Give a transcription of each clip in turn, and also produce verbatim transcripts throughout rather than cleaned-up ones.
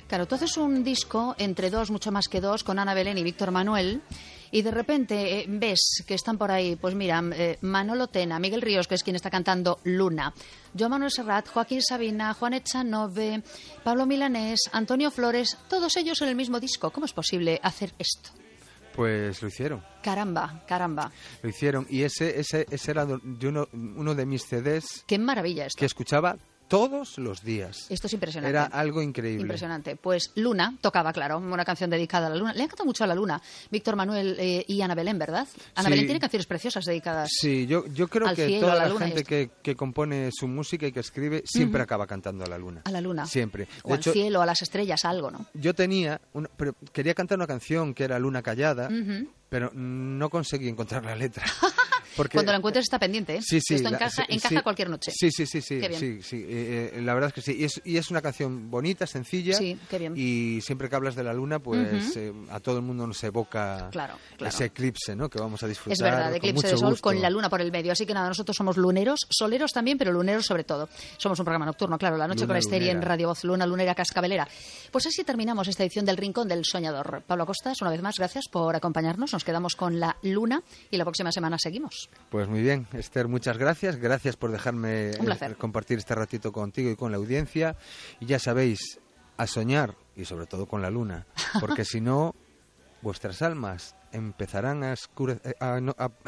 Claro, tú haces un disco entre dos, mucho más que dos, con Ana Belén y Víctor Manuel, y de repente eh, ves que están por ahí, pues mira, eh, Manolo Tena, Miguel Ríos, que es quien está cantando Luna, Joan Manuel Serrat, Joaquín Sabina, Juan Echanove, Pablo Milanés, Antonio Flores, todos ellos en el mismo disco. ¿Cómo es posible hacer esto? Pues lo hicieron. Caramba, caramba. Lo hicieron, y ese ese, ese era de uno, uno de mis C Ds. Qué maravilla esto. Que escuchaba todos los días. Esto es impresionante. Era algo increíble. Impresionante. Pues Luna tocaba, claro, una canción dedicada a la Luna. Le han cantado mucho a la Luna Víctor Manuel eh, y Ana Belén, ¿verdad? Ana Sí. Belén tiene canciones preciosas dedicadas. Sí, yo, yo creo al que cielo, toda a la la, luna y gente esto. que, que compone su música y que escribe siempre Ujú. acaba cantando a la luna. A la Luna. Siempre. O De al hecho, cielo, a las estrellas, a algo, ¿no? yo tenía, una- pero quería cantar una canción que era Luna Callada, Ujú. pero no conseguí encontrar la letra. Porque, Cuando la encuentres está pendiente, ¿eh? Sí, sí, Esto la- encaja, sí, encaja sí. cualquier noche. Sí, sí, sí, sí, Qué bien. sí, sí. Eh, eh, la verdad es que sí. Y es, y es una canción bonita, sencilla. Sí, qué bien. Y siempre que hablas de la luna, pues Ujú. eh, a todo el mundo nos evoca Claro, claro. ese eclipse, ¿no? Que vamos a disfrutar. Es verdad, con eclipse mucho de sol gusto. con la luna por el medio. Así que nada, nosotros somos luneros, soleros también, pero luneros sobre todo. Somos un programa nocturno, claro, la noche Luna con Esteri en lunera. Radio Voz, Luna Lunera Cascabelera. Pues así terminamos esta edición del Rincón del Soñador. Pablo Acostas, una vez más, gracias por acompañarnos. Nos quedamos con la luna y la próxima semana seguimos. Pues muy bien, Esther, muchas gracias. Gracias por dejarme Un placer. eh, compartir este ratito contigo y con la audiencia. Y ya sabéis, a soñar, y sobre todo con la luna, porque si no, vuestras almas empezarán a escurecer... A, no, a-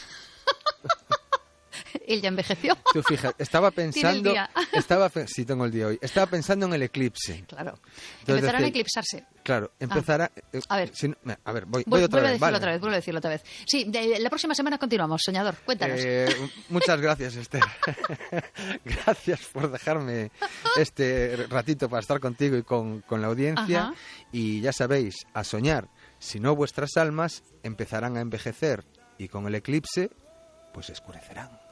Él ya envejeció. Tú fija, estaba Tiene el pensando... día. Estaba, fe- sí, tengo el día hoy. Estaba pensando en el eclipse. Claro. Entonces Empezarán a decía- eclipsarse. Claro, empezará... eh, A ver. si no- a ver, voy, Vu- voy otra vuelve a vez. decirlo vale. otra vez, vuelve a decirlo otra vez. Sí, de- la próxima semana continuamos, Soñador. Cuéntanos. Eh, muchas gracias, Esther. Gracias por dejarme este ratito para estar contigo y con, con la audiencia. Ajá. Y ya sabéis, a soñar, si no vuestras almas empezarán a envejecer y con el eclipse, pues escurecerán.